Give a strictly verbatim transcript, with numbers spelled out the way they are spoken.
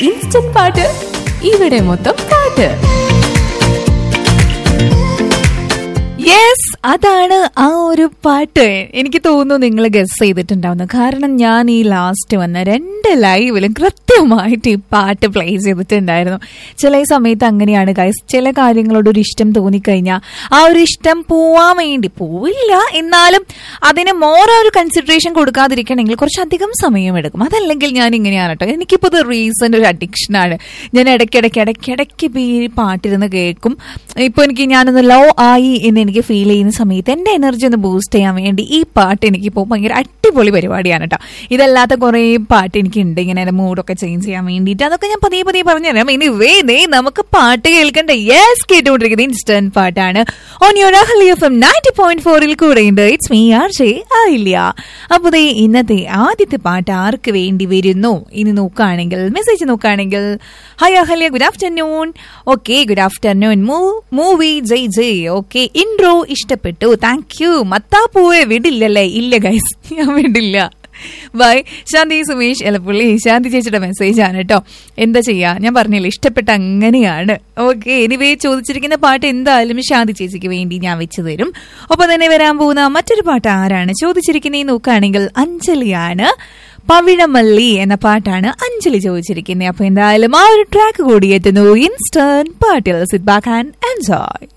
Instant പാട്ട് ഇവിടെ മൊത്തം പാട്ട്. യെസ്, അതാണ് ആ ഒരു പാട്ട്. എനിക്ക് തോന്നുന്നു നിങ്ങൾ ഗസ് ചെയ്തിട്ടുണ്ടാവുന്നു. കാരണം ഞാൻ ഈ ലാസ്റ്റ് വന്ന രണ്ട് ലൈവിലും കൃത്യമായിട്ട് ഈ പാട്ട് പ്ലേ ചെയ്തിട്ടുണ്ടായിരുന്നു. ചില സമയത്ത് അങ്ങനെയാണ് ഗൈസ്, ചില കാര്യങ്ങളോട് ഒരു ഇഷ്ടം തോന്നിക്കഴിഞ്ഞാൽ ആ ഒരു ഇഷ്ടം പോവാൻ വേണ്ടി പോവില്ല, എന്നാലും അതിന് മോർ ഒരു കൺസിഡറേഷൻ കൊടുക്കാതിരിക്കണമെങ്കിൽ കുറച്ചധികം സമയമെടുക്കും. അതല്ലെങ്കിൽ ഞാൻ ഇങ്ങനെയാണ് കേട്ടോ. എനിക്കിപ്പോൾ ഇത് റീസെന്റ് ഒരു അഡിക്ഷനാണ്. ഞാൻ ഇടയ്ക്കിടയ്ക്ക് ഇടയ്ക്കിടയ്ക്ക് ഇപ്പോൾ ഈ പാട്ടിരുന്ന് കേൾക്കും. ഇപ്പോൾ എനിക്ക് ഞാനൊന്ന് ലോ ആയി എന്ന് എനിക്ക് ഫീൽ ചെയ്യുന്ന സമയത്ത് എൻ്റെ എനർജി ഒന്ന് ബൂസ്റ്റ് ചെയ്യാൻ വേണ്ടി ഈ പാട്ട് എനിക്കിപ്പോൾ ഭയങ്കര അടിപൊളി പരിപാടിയാണ് കേട്ടോ. ഇതല്ലാത്ത കുറേ പാട്ട് എനിക്കുണ്ട് ഇങ്ങനെ എൻ്റെ മൂഡൊക്കെ ചേഞ്ച് ചെയ്യാൻ വേണ്ടിയിട്ട്. അതൊക്കെ ഞാൻ പതിയെ പതിയെ പറഞ്ഞുതരാം. ഇനി വേദേ നമുക്ക് പാട്ട് കേൾക്കണ്ട. യെസ്, കേട്ടുകൊണ്ടിരിക്കുന്നത് ഇൻസ്റ്റന്റ് പാട്ടാണ് on your Ahli FM ninety point ഫോറിൽ കൂടെയുണ്ട്. ഇറ്റ്സ് മീ ആർ ജെ ആയില്ല. അപ്പോൾ ദേ ഇന്നത്തെ ആദ്യത്തെ പാട്ട് ആർക്ക് വേണ്ടി വരുന്നു ഇനി നോക്കുകയാണെങ്കിൽ, മെസ്സേജ് നോക്കുകയാണെങ്കിൽ, hi Ahalya, good afternoon. Okay, good afternoon. Movie ജയ് ജയ്. ഓക്കെ, ഇൻട്രോ ഇഷ്ടപ്പെട്ടു, താങ്ക് യു. മത്താ പോയെ വിടില്ലല്ലേ? ഇല്ല ഗൈസ്, ഞാൻ വിടില്ല. ബൈ. ശാന്തി സുമേഷ് എലപ്പുള്ളി. ശാന്തി ചേച്ചിയുടെ മെസ്സേജ് ആണ് കേട്ടോ. എന്താ ചെയ്യാ, ഞാൻ പറഞ്ഞില്ല ഇഷ്ടപ്പെട്ട അങ്ങനെയാണ്. ഓക്കെ, എനിവേ ചോദിച്ചിരിക്കുന്ന പാട്ട് എന്തായാലും ശാന്തി ചേച്ചിക്ക് വേണ്ടി ഞാൻ വെച്ചു തരും. ഒപ്പം തന്നെ വരാൻ പോകുന്ന മറ്റൊരു പാട്ട് ആരാണ് ചോദിച്ചിരിക്കുന്നത് നോക്കുകയാണെങ്കിൽ അഞ്ജലിയാണ്. പവിഴമല്ലി എന്ന പാട്ടാണ് അഞ്ജലി ചോദിച്ചിരിക്കുന്നത്. അപ്പൊ എന്തായാലും ആ ഒരു ട്രാക്ക് കൂടി എത്തുന്നു ഇൻസ്റ്റന്റ് പാട്ടിൽ. Sit back and enjoy.